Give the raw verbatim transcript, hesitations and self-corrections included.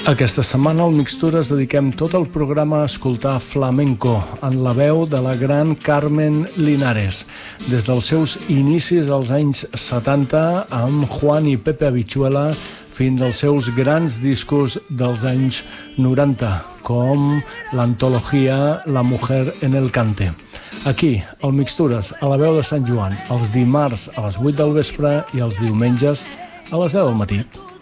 Aquesta setmana al Mixtures dediquem tot el programa a escoltar flamenco en la veu de la gran Carmen Linares. Des dels seus inicis als anys setanta amb Juan i Pepe Habichuela fins als seus grans discos dels anys noranta, com l'antologia La Mujer en el Cante. Aquí, al Mixtures, a la veu de Sant Joan, els dimarts a les vuit del vespre i els diumenges a les deu del matí.